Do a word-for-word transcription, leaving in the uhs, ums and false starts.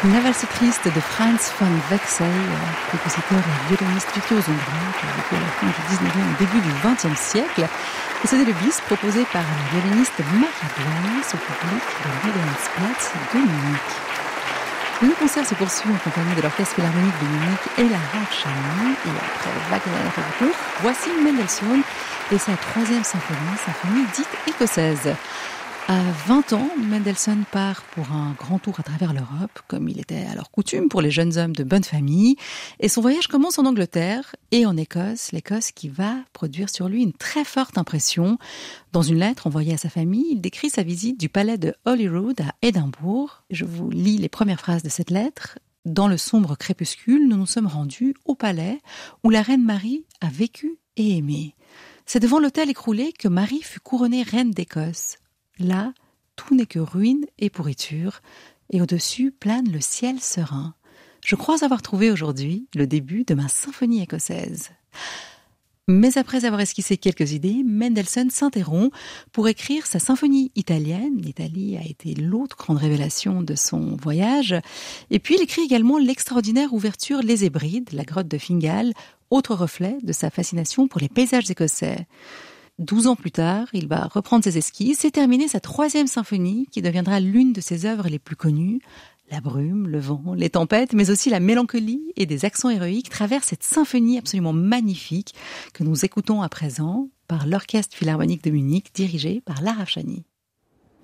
La valse triste de Franz von Wechsel, compositeur et violoniste virtuose hongrois qui a vécu à la fin du dix-neuvième et début du vingtième siècle. Et c'était le bis proposé par la violoniste Maria Blanc au public de l'Odeonsplatz de Munich. Le concert se poursuit en compagnie de l'Orchestre Philharmonique de Munich et la Harpschani. Et après Wagner et Bruch, voici Mendelssohn et sa troisième symphonie, symphonie dite écossaise. À vingt ans, Mendelssohn part pour un grand tour à travers l'Europe, comme il était alors coutume pour les jeunes hommes de bonne famille. Et son voyage commence en Angleterre et en Écosse, l'Écosse qui va produire sur lui une très forte impression. Dans une lettre envoyée à sa famille, il décrit sa visite du palais de Holyrood à Édimbourg. Je vous lis les premières phrases de cette lettre. Dans le sombre crépuscule, nous nous sommes rendus au palais où la reine Marie a vécu et aimé. C'est devant l'autel écroulé que Marie fut couronnée reine d'Écosse. Là, tout n'est que ruine et pourriture, et au-dessus plane le ciel serein. Je crois avoir trouvé aujourd'hui le début de ma symphonie écossaise. Mais après avoir esquissé quelques idées, Mendelssohn s'interrompt pour écrire sa symphonie italienne. L'Italie a été l'autre grande révélation de son voyage. Et puis il écrit également l'extraordinaire ouverture Les Hébrides, la grotte de Fingal, autre reflet de sa fascination pour les paysages écossais. Douze ans plus tard, il va reprendre ses esquisses et terminer sa troisième symphonie qui deviendra l'une de ses œuvres les plus connues. La brume, le vent, les tempêtes, mais aussi la mélancolie et des accents héroïques traversent cette symphonie absolument magnifique que nous écoutons à présent par l'Orchestre Philharmonique de Munich dirigé par Lara Harpschani.